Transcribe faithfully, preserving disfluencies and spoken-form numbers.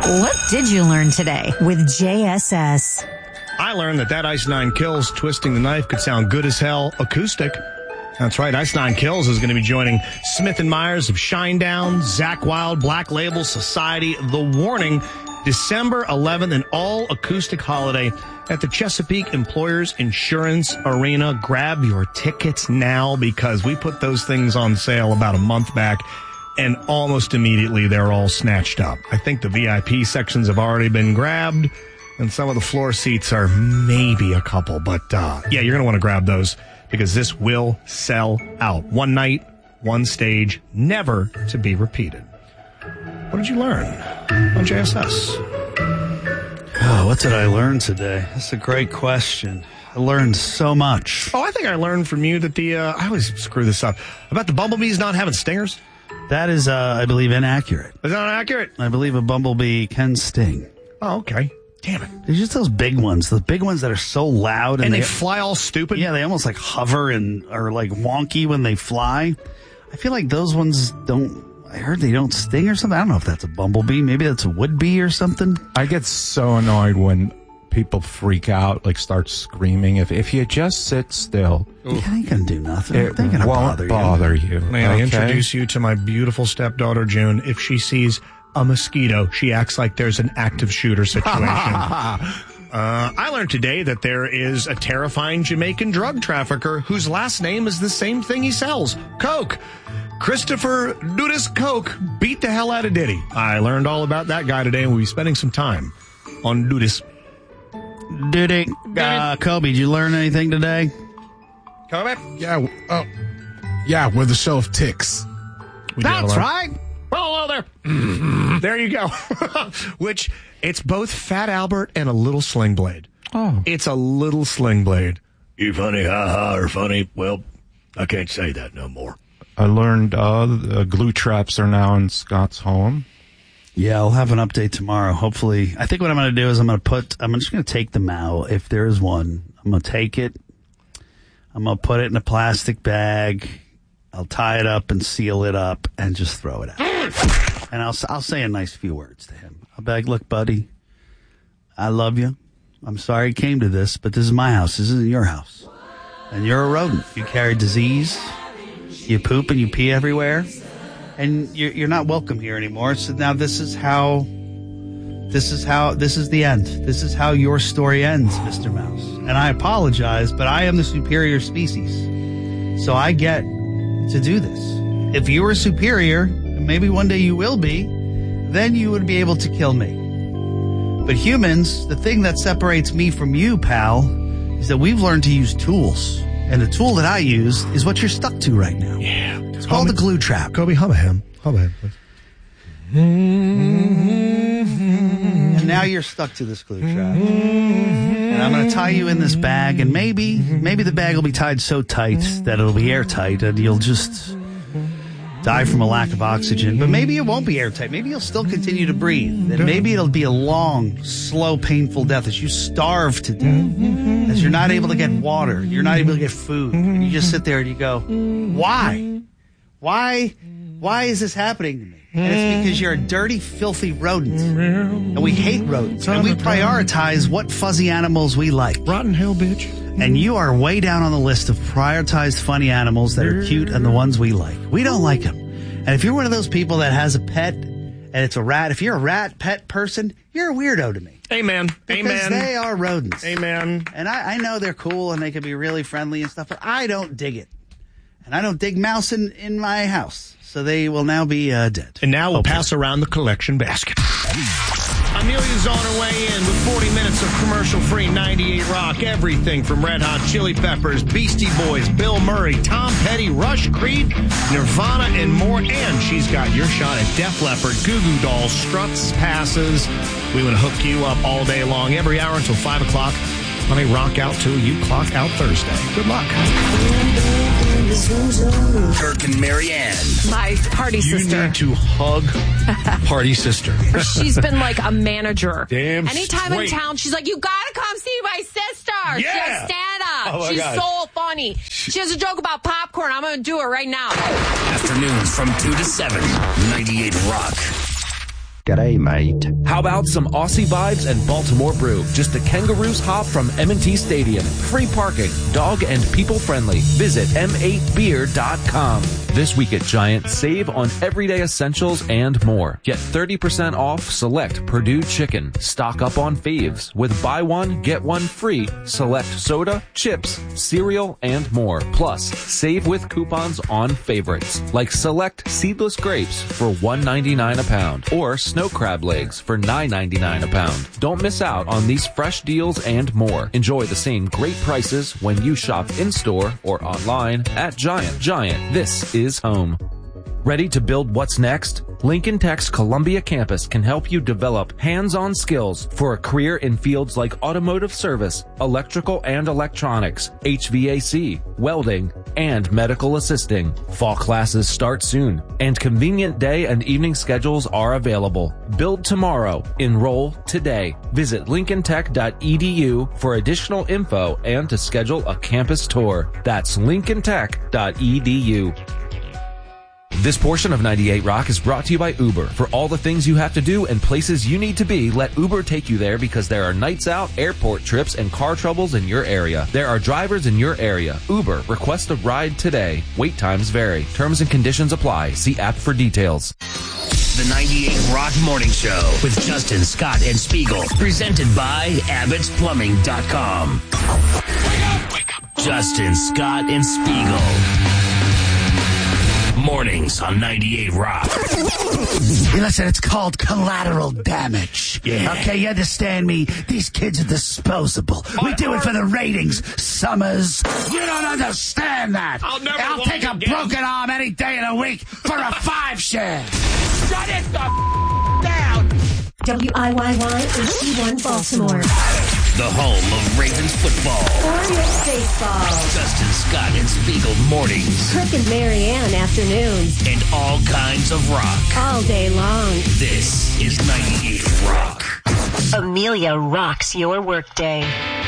What did you learn today with J S S? I learned that that Ice Nine Kills twisting the knife could sound good as hell acoustic. That's right. Ice Nine Kills is going to be joining Smith and Myers of Shinedown, Zakk Wylde, Black Label Society, The Warning, December eleventh, an all-acoustic holiday at the Chesapeake Employers Insurance Arena. Grab your tickets now because we put those things on sale about a month back, and almost immediately they're all snatched up. I think the V I P sections have already been grabbed, and some of the floor seats are maybe a couple. But, uh, yeah, you're going to want to grab those because this will sell out. One night, one stage, never to be repeated. What did you learn on J S S? Oh, what did I learn today? That's a great question. I learned so much. Oh, I think I learned from you that the, uh, I always screw this up, about the bumblebees not having stingers. That is, uh, I believe, inaccurate. Is that not accurate? I believe a bumblebee can sting. Oh, okay. Damn it. There's just those big ones, the big ones that are so loud. And, and they, they fly all stupid? Yeah, they almost like hover and are like wonky when they fly. I feel like those ones don't, I heard they don't sting or something. I don't know if that's a bumblebee. Maybe that's a wood bee or something. I get so annoyed when people freak out, like start screaming. If if you just sit still, yeah, they can do nothing. It They're gonna won't bother, bother you. you. May I okay? introduce you to my beautiful stepdaughter, June? If she sees a mosquito, she acts like there's an active shooter situation. uh, I learned today that there is a terrifying Jamaican drug trafficker whose last name is the same thing he sells, Coke. Christopher Dudis Coke beat the hell out of Diddy. I learned all about that guy today, and we'll be spending some time on Dudis. Diddy. Uh, Kobe, did you learn anything today? Kobe? Yeah, uh, yeah, we're the show of ticks. We did That's learn. right. Well, hello there. There you go. Which, it's both Fat Albert and a little sling blade. Oh. It's a little sling blade. You funny, ha ha, or funny? Well, I can't say that no more. I learned uh, the glue traps are now in Scott's home. Yeah, I'll have an update tomorrow. Hopefully, I think what I'm going to do is I'm going to put, I'm just going to take them out. If there is one, I'm going to take it. I'm going to put it in a plastic bag. I'll tie it up and seal it up and just throw it out. And I'll, I'll say a nice few words to him. I'll be like, look, buddy, I love you. I'm sorry it came to this, but this is my house. This isn't your house. And you're a rodent. You carry disease. You poop and you pee everywhere. And you're, you're not welcome here anymore. So now this is how, this is how, this is the end. This is how your story ends, Mister Mouse. And I apologize, but I am the superior species. So I get to do this. If you were superior, and maybe one day you will be, then you would be able to kill me. But humans, the thing that separates me from you, pal, is that we've learned to use tools. And the tool that I use is what you're stuck to right now. Yeah. It's called the glue trap. Kobe, hum a hymn. Hum a hymn, please. And now you're stuck to this glue trap. And I'm going to tie you in this bag, and maybe, maybe the bag will be tied so tight that it'll be airtight, and you'll just die from a lack of oxygen. But maybe it won't be airtight. Maybe you'll still continue to breathe. And maybe it'll be a long, slow, painful death as you starve to death. As you're not able to get water. You're not able to get food. And you just sit there and you go, why? Why? Why is this happening to me? And it's because you're a dirty, filthy rodent. And we hate rodents. And we prioritize what fuzzy animals we like. Rotten hell, bitch. And you are way down on the list of prioritized funny animals that are cute and the ones we like. We don't like them. And if you're one of those people that has a pet and it's a rat, if you're a rat pet person, you're a weirdo to me. Amen. Because Amen. they are rodents. Amen. And I, I know they're cool and they can be really friendly and stuff, but I don't dig it. And I don't dig mouse in, in my house. So they will now be uh, dead. And now we'll Hopefully. pass around the collection basket. Amelia's on her way in with forty minutes of commercial-free ninety-eight Rock. Everything from Red Hot Chili Peppers, Beastie Boys, Bill Murray, Tom Petty, Rush, Creed, Nirvana, and more. And she's got your shot at Def Leppard, Goo Goo Dolls, Struts, Passes. We want to hook you up all day long, every hour until five o'clock on a Rock Out Till You Clock Out Thursday. Good luck. Kirk and Marianne. My party You sister. need to hug party sister. She's been like a manager. Damn Anytime straight. in town, she's like, you gotta come see my sister. She Yeah. has stand up. Oh, my she's God. so funny. She has a joke about popcorn. I'm gonna do it right now. Afternoons from two to seven. ninety-eight Rock. G'day, mate. How about some Aussie vibes and Baltimore brew? Just a Kangaroos hop from M and T Stadium. Free parking, dog and people friendly. Visit m eight beer dot com. This week at Giant, save on everyday essentials and more. Get thirty percent off select Purdue chicken. Stock up on faves with buy one, get one free. Select soda, chips, cereal, and more. Plus, save with coupons on favorites like select seedless grapes for one ninety-nine a pound or snow crab legs for nine ninety-nine a pound. Don't miss out on these fresh deals and more. Enjoy the same great prices when you shop in-store or online at Giant. Giant, this is home. Ready to build what's next? Lincoln Tech's Columbia campus can help you develop hands-on skills for a career in fields like automotive service, electrical and electronics, H V A C, welding, and medical assisting. Fall classes start soon, and convenient day and evening schedules are available. Build tomorrow. Enroll today. Visit lincoln tech dot e d u for additional info and to schedule a campus tour. That's lincoln tech dot e d u. This portion of ninety-eight Rock is brought to you by Uber. For all the things you have to do and places you need to be, let Uber take you there because there are nights out, airport trips, and car troubles in your area. There are drivers in your area. Uber. Request a ride today. Wait times vary. Terms and conditions apply. See app for details. The ninety-eight Rock Morning Show with Justin, Scott, and Spiegel. Presented by Abbott's Plumbing dot com. Wake up! Wake up! Justin, Scott, and Spiegel. Mornings on ninety-eight Rock. Listen, it's called collateral damage. Yeah. Okay, you understand me? These kids are disposable. We do it for the ratings, Summers. You don't understand that. I'll never I'll walk take a again. broken arm any day of the week for a five share. Shut it the f- down. W I Y Y H D one Baltimore. The home of Ravens football. Orioles baseball. Justin, Scott, and Spiegel mornings. Kirk and Marianne afternoons. And all kinds of rock. All day long. This is ninety-eight Rock. Amelia rocks your workday.